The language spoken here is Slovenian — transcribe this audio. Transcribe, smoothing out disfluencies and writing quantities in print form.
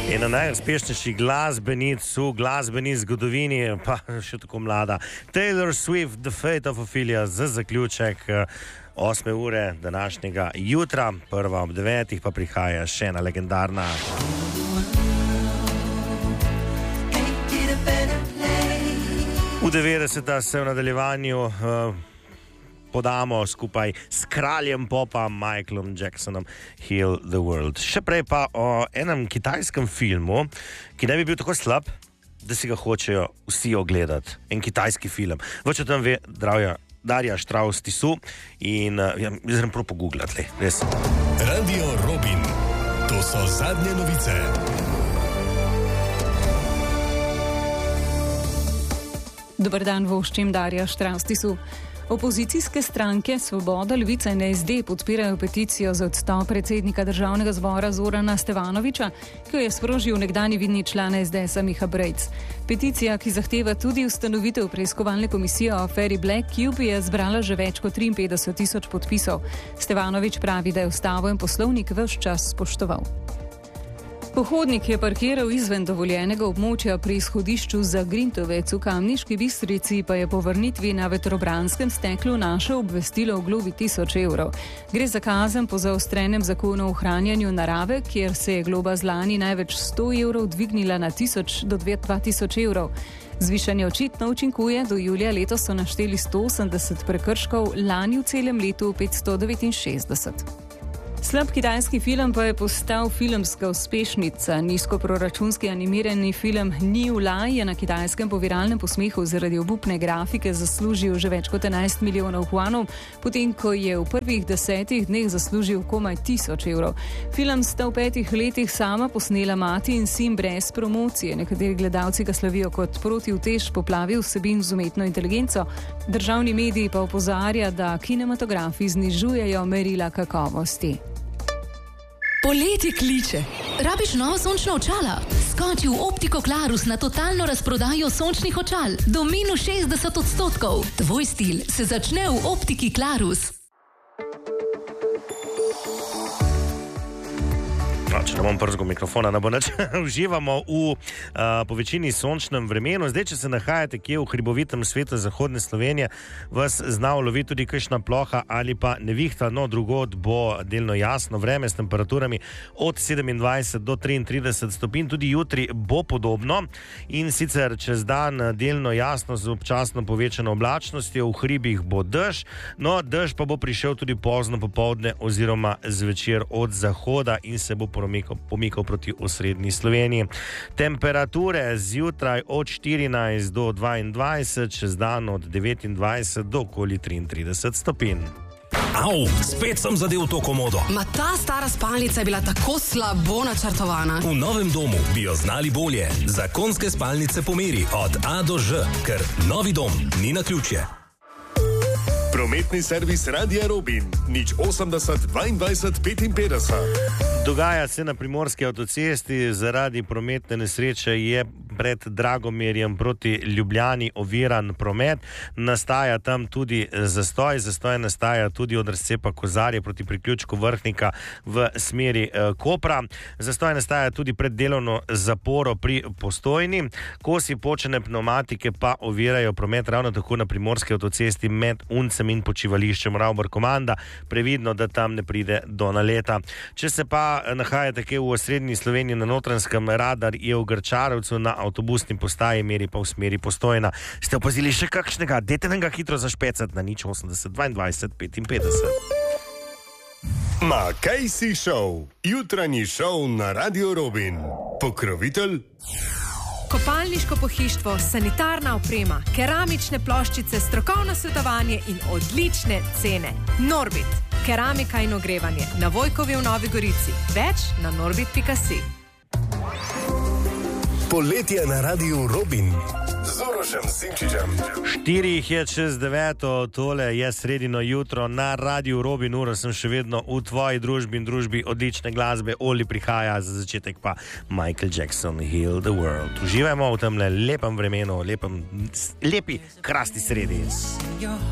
Ena najuspešnejših glasbenic v glasbeni zgodovini, pa še tako mlada. Taylor Swift, The Fate of Ophelia, za zaključek 8. ure današnjega jutra, prva ob 9. pa prihaja še ena legendarna. V 90. se v nadaljevanju podamo skupaj s kraljem popa Michaelom Jacksonom Heal the World. Še prej pa o enem kitajskem filmu, ki ne bi bil tako slab, da si ga hočejo vsi ogledati. En kitajski film. Več o tem ve Darja Štraus-Tisu in jaz sem prav pogooglati, res. Radio Robin. To so zadnje novice. Dober dan, voščim Darja Štraus-Tisu. Opozicijske stranke Svoboda, Levica in SD podpirajo peticijo za odstop predsednika državnega zbora Zorana Stevanovića, ki jo je sprožil nekdanji vidni član SDS-a Miha Brejc. Peticija, ki zahteva tudi ustanovitev preiskovalne komisije o aferi Black Cube, je zbrala že več kot 53.000 podpisov. Stevanović pravi, da je ustavo in poslovnik ves čas spoštoval. Pohodnik je parkiral izven dovoljenega območja pri izhodišču za Grintovec v Kamniški Bistrici, pa je po vrnitvi na vetrobranskem steklu našel obvestilo o globi 1000 evrov. Gre za kazen po zaostrenem zakonu o ohranjanju narave, kjer se je globa z lani največ 100 evrov dvignila na 1000 do 2000 evrov. Zvišanje očitno učinkuje, do julija letos so našteli 180 prekrškov, lani v celem letu 569. Slab kitajski film pa je postal filmska uspešnica. Nizkoproračunski animirani film Ni Ulaj je na kitajskem po viralnem posmehu zaradi obupne grafike zaslužil že več kot 11 milijonov juanov, potem ko je v prvih 10 dneh zaslužil komaj 1000 evrov. Film sta v 5 letih sama posnela mati in sin brez promocije. Nekateri gledalci ga slavijo kot protiutež poplavi vsebin z umetno inteligenco. Državni mediji pa opozarja, da kinematografi znižujejo merila kakovosti. Poletje kliče. Rabiš novo sončno očala? Skoči v Optiko Klarus na totalno razprodajo sončnih očal. Do minus 60%. Tvoj stil se začne v Optiki Klarus. No, če ne bom przgal mikrofona, ne bo nič. Uživamo v po večini sončnem vremenu. Zdaj, če se nahajate kje v hribovitem svetu zahodne Slovenije, vas zna uloviti tudi kakšna ploha ali pa nevihta, no drugod bo delno jasno vreme s temperaturami od 27 do 33 stopinj. Tudi jutri bo podobno in sicer čez dan delno jasno z občasno povečano oblačnostjo, v hribih bo dež, no dež pa bo prišel tudi pozno popoldne oziroma zvečer od zahoda in se bo pomikal proti osrednji Sloveniji. Temperature zjutraj od 14 do 22, čez dan od 29 do okoli 33 stopinj. Au, spet sem zadel to komodo. Ma ta stara spalnica je bila tako slabo načrtovana. V novem domu bi jo znali bolje. Zakonske spalnice po meri od A do Ž, ker novi dom ni naključje. Prometni servis Radia Robin, 080 22 55. Dogaja se na primorski avtocesti, zaradi prometne nesreče je pred Dragomerjem proti Ljubljani oviran promet. Nastaja tam tudi zastoj nastaja tudi od razcepa Kozarje proti priključku Vrhnika v smeri Kopra. Zastoj nastaja tudi pred delovno zaporo pri Postojni. Kosi počene pneumatike pa ovirajo promet ravno tako na primorski avtocesti med Uncem in počivališčem Ravbor-Komanda. Previdno, da tam ne pride do naleta. Če se pa nahajate kje v osrednji Sloveniji na Notranjskem, radar je v Grčarovcu na avtobusni postaji, meri pa v smeri Postojna. Ste opazili še kakšnega? Dajte nam ga hitro zašpecati na 080 22 55. Ma kaj si šov? Jutranji šov na Radio Robin. Pokrovitelj? Kopalniško pohištvo, sanitarna oprema, keramične ploščice, strokovno svetovanje in odlične cene. Norbit, keramika in ogrevanje na Vojkovi v Novi Gorici. Več na norbit.si. Poletje na Radiu Robin z Urošem Simčičem. 4 je čez 9, tole je sredino jutro na Radiu Robin. Uro sem še vedno v tvoji družbi in družbi odlične glasbe. Oli prihaja, za začetek pa Michael Jackson, Heal the World. Uživajmo v tem lepem vremenu, lepi, krasti sredi.